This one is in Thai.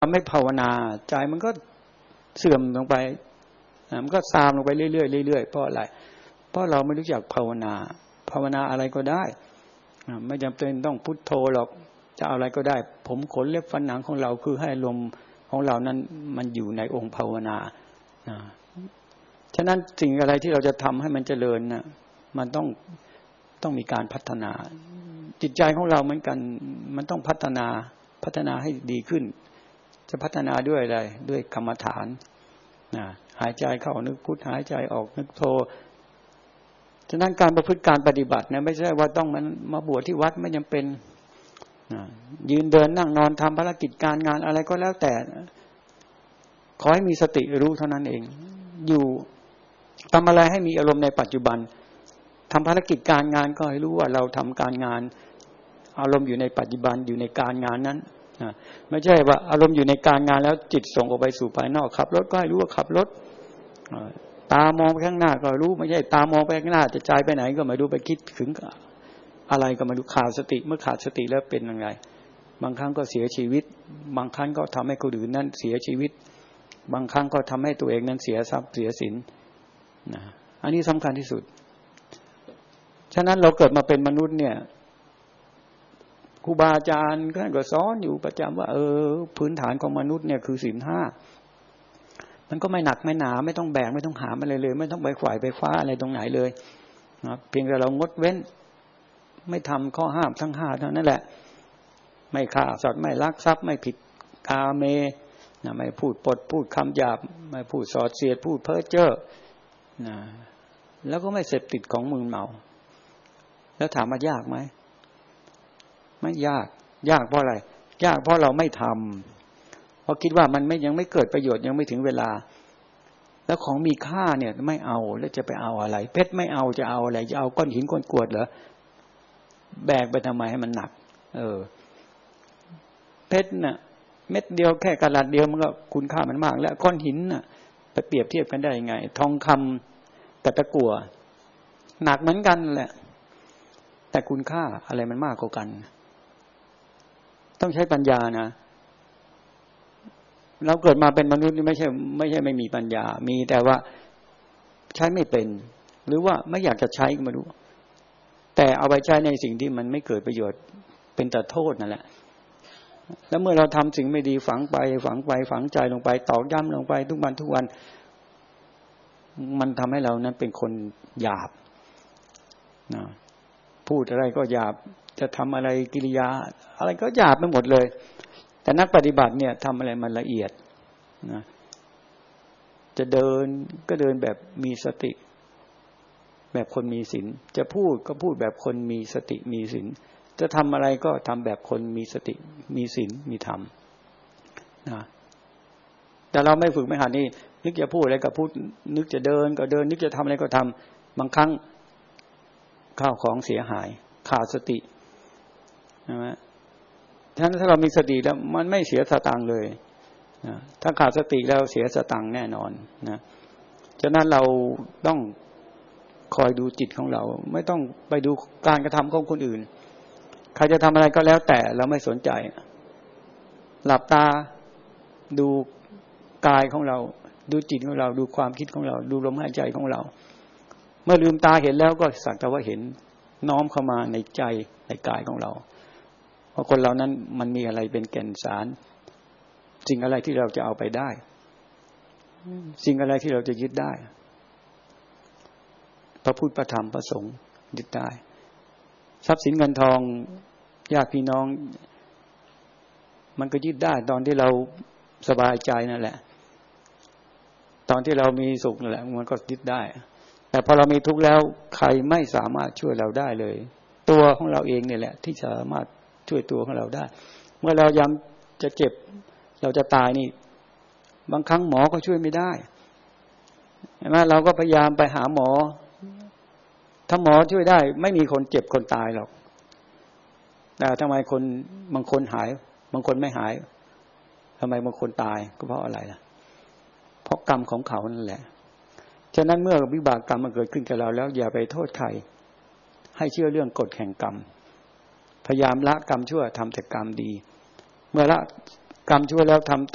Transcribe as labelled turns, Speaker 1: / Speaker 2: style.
Speaker 1: ไม่ภาวนาใจมันก็เสื่อมลงไปมันก็ซามลงไปเรื่อยๆเรื่อยๆเพราะอะไรเพราะเราไม่รู้จักภาวนาอะไรก็ได้ไม่จำเป็นต้องพุทโธหรอกจะเอาอะไรก็ได้ผมขนเล็บฟันหนังของเราคือให้ลมของเรานั้นมันอยู่ในองค์ภาวนาฉะนั้นสิ่งอะไรที่เราจะทำให้มันเจริญนะมันต้องมีการพัฒนาจิตใจของเราเหมือนกันมันต้องพัฒนาให้ดีขึ้นจะพัฒนาด้วยอะไรด้วยกรรมฐานหายใจเข้านึกพุทหายใจออกนึกโธฉะนั้นการประพฤติการปฏิบัติเนี่ยไม่ใช่ว่าต้องมันมาบวชที่วัดไม่จำเป็นยืนเดินนั่งนอนทำภารกิจการงานอะไรก็แล้วแต่ขอให้มีสติรู้เท่านั้นเองอยู่ทำอะไรให้มีอารมณ์ในปัจจุบันทำภารกิจการงานก็ให้รู้ว่าเราทำการงานอารมณ์อยู่ในปัจจุบันอยู่ในการงานนั้นไม่ใช่ว่าอารมณ์อยู่ในการงานแล้วจิตส่งออกไปสู่ภายนอกขับรถก็ให้รู้ว่าขับรถตามองไปข้างหน้าก็รู้ไม่ใช่ตามองไปข้างหน้าจะใจไปไหนก็ไม่รู้ไปคิดถึงอะไรก็ไม่รู้ขาดสติเมื่อขาดสติแล้วเป็นยังไงบางครั้งก็เสียชีวิตบางครั้งก็ทำให้คนอื่นนั้นเสียชีวิตบางครั้งก็ทำให้ตัวเองนั้นเสียทรัพย์เสียสินอันนี้สำคัญที่สุดฉะนั้นเราเกิดมาเป็นมนุษย์เนี่ยครูบาอาจารย์ก็สอนอยู่ประจำว่าพื้นฐานของมนุษย์เนี่ยคือศีล 5มันก็ไม่หนักไม่หนาไม่ต้องแบกไม่ต้องหามอะไรเลยไม่ต้องไปขวายไปคว้าอะไรตรงไหนเลยนะเพียงแต่เรางดเว้นไม่ทำข้อห้ามทั้ง5เท่านั้นแหละไม่ฆ่าสัตว์ไม่ลักทรัพย์ไม่ผิดกาเมนะไม่พูดปดพูดคำหยาบไม่พูดส่อเสียดพูดเพ้อเจ้อนะแล้วก็ไม่เสพติดของมึนเมาแล้วถามว่ายากไหมไม่ยากเพราะอะไรยากเพราะเราไม่ทำเพราะคิดว่ามันยังไม่เกิดประโยชน์ยังไม่ถึงเวลาแล้วของมีค่าเนี่ยไม่เอาแล้วจะไปเอาอะไรเพชรไม่เอาจะเอาอะไรจะเอาก้อนหินก้อนกรวดเหรอแบกไปทำไมให้มันหนักเพชรน่ะเม็ดเดียวแค่กะลัดเดียวมันก็คุณค่ามันมากแล้วก้อนหินน่ะไปเปรียบเทียบกันได้ยังไงทองคำกับตะกั่วหนักเหมือนกันแหละแต่คุณค่าอะไรมันมากกว่ากันต้องใช้ปัญญานะเราเกิดมาเป็นมนุษย์นี่ไม่ใช่ไม่มีปัญญามีแต่ว่าใช้ไม่เป็นหรือว่าไม่อยากจะใช้ก็ไม่รู้แต่เอาไปใช้ในสิ่งที่มันไม่เกิดประโยชน์เป็นแต่โทษนั่นแหละแล้วเมื่อเราทำสิ่งไม่ดีฝังใจลงไปตอกย้ำลงไปทุกวันมันทำให้เรานั้นเป็นคนหยาบนะพูดอะไรก็หยาบจะทำอะไรกิริยาอะไรก็หยาบไปหมดเลยแต่นักปฏิบัติเนี่ยทำอะไรมันละเอียดนะจะเดินก็เดินแบบมีสติแบบคนมีศีลจะพูดก็พูดแบบคนมีสติมีศีลจะทำอะไรก็ทำแบบคนมีสติมีศีลมีธรรมนะแต่เราไม่ฝึกไม่หัดนี่นึกจะพูดอะไรก็พูดนึกจะเดินก็เดินนึกจะทำอะไรก็ทำบางครั้งข้าวของเสียหายขาดสติใช่ไหมฉะนั้นถ้าเรามีสติแล้วมันไม่เสียสตังค์เลยนะถ้าขาดสติแล้วเสียสตังค์แน่นอนนะฉะนั้นเราต้องคอยดูจิตของเราไม่ต้องไปดูการกระทำของคนอื่นใครจะทำอะไรก็แล้วแต่เราไม่สนใจหลับตาดูกายของเราดูจิตของเราดูความคิดของเราดูลมหายใจของเราเมื่อลืมตาเห็นแล้วก็สักแต่ว่าเห็นน้อมเข้ามาในใจในกายของเราเพราะคนเรานั้นมันมีอะไรเป็นแก่นสารสิ่งอะไรที่เราจะเอาไปได้สิ่งอะไรที่เราจะยึดได้พระพุทธพระธรรมพระสงฆ์ยึดได้ทรัพย์สินเงินทองญาติพี่น้องมันก็ยึดได้ตอนที่เราสบายใจนั่นแหละตอนที่เรามีสุขนั่นแหละมันก็ยึดได้แต่พอเรามีทุกข์แล้วใครไม่สามารถช่วยเราได้เลยตัวของเราเองเนี่ยแหละที่สามารถช่วยตัวของเราได้เมื่อเรายำจะเจ็บเราจะตายนี่บางครั้งหมอก็ช่วยไม่ได้ใช่ไหมเราก็พยายามไปหาหมอถ้าหมอช่วยได้ไม่มีคนเจ็บคนตายหรอกแต่ทำไมคนบางคนหายบางคนไม่หายทำไมบางคนตายก็เพราะอะไรล่ะเพราะกรรมของเขานั่นแหละฉะนั้นเมื่อวิบากกรรมมันเกิดขึ้นกับเราแล้วอย่าไปโทษใครให้เชื่อเรื่องกฎแห่งกรรมพยายามละกรรมชั่วทำแต่กรรมดีเมื่อละกรรมชั่วแล้วทำ